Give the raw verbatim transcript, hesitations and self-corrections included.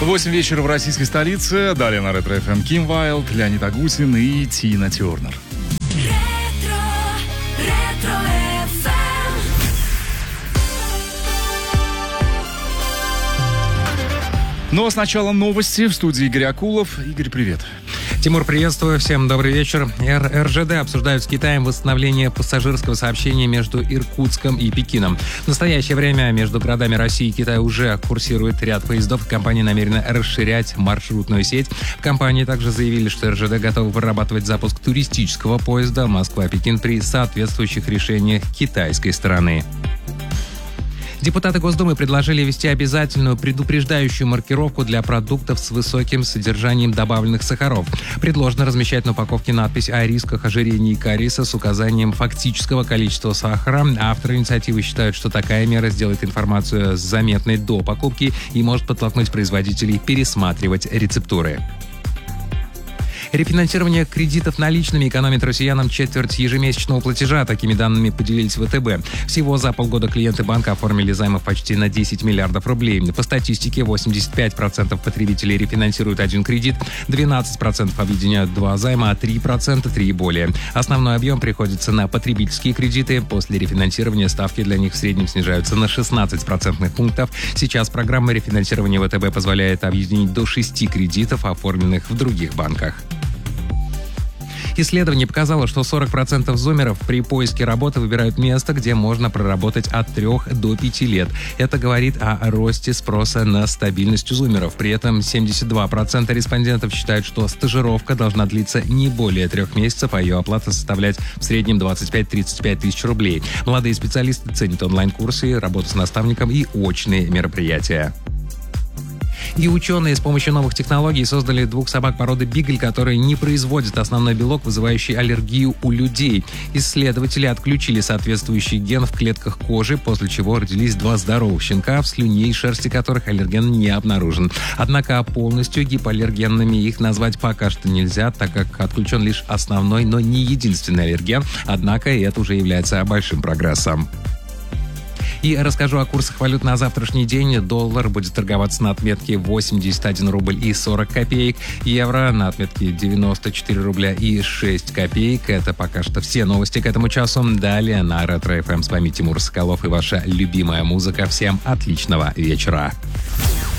восемь вечера в российской столице. Далее на Ретро эф эм Ким Вайлд, Леонид Агутин и Тина Тернер. Но сначала новости в студии Игорь Акулов. Игорь, привет. Тимур, приветствую. Всем добрый вечер. эр жэ дэ обсуждают с Китаем восстановление пассажирского сообщения между Иркутском и Пекином. В настоящее время между городами России и Китая уже курсирует ряд поездов. Компания намерена расширять маршрутную сеть. В компании также заявили, что эр жэ дэ готова вырабатывать запуск туристического поезда Москва-Пекин при соответствующих решениях китайской стороны. Депутаты Госдумы предложили ввести обязательную предупреждающую маркировку для продуктов с высоким содержанием добавленных сахаров. Предложено размещать на упаковке надпись о рисках ожирения и кариеса с указанием фактического количества сахара. Авторы инициативы считают, что такая мера сделает информацию заметной до покупки и может подтолкнуть производителей пересматривать рецептуры. Рефинансирование кредитов наличными экономит россиянам четверть ежемесячного платежа. Такими данными поделились вэ тэ бэ. Всего за полгода клиенты банка оформили займов почти на десять миллиардов рублей. По статистике, восемьдесят пять процентов потребителей рефинансируют один кредит, двенадцать процентов объединяют два займа, а три процента – три и более. Основной объем приходится на потребительские кредиты. После рефинансирования ставки для них в среднем снижаются на шестнадцать процентных пунктов. Сейчас программа рефинансирования вэ тэ бэ позволяет объединить до шести кредитов, оформленных в других банках. Исследование показало, что сорок процентов зумеров при поиске работы выбирают место, где можно проработать от трёх до пяти лет. Это говорит о росте спроса на стабильность у зумеров. При этом семьдесят два процента респондентов считают, что стажировка должна длиться не более трех месяцев, а ее оплата составлять в среднем двадцать пять-тридцать пять тысяч рублей. Молодые специалисты ценят онлайн-курсы, работу с наставником и очные мероприятия. И ученые с помощью новых технологий создали двух собак породы бигль, которые не производят основной белок, вызывающий аллергию у людей. Исследователи отключили соответствующий ген в клетках кожи, после чего родились два здоровых щенка, в слюне и шерсти которых аллерген не обнаружен. Однако полностью гипоаллергенными их назвать пока что нельзя, так как отключен лишь основной, но не единственный аллерген. Однако это уже является большим прогрессом. И расскажу о курсах валют на завтрашний день. Доллар будет торговаться на отметке восемьдесят один рубль и сорок копеек. Евро на отметке девяносто четыре рубля и шесть копеек. Это пока что все новости к этому часу. Далее на Ретро эф эм с вами Тимур Соколов и ваша любимая музыка. Всем отличного вечера.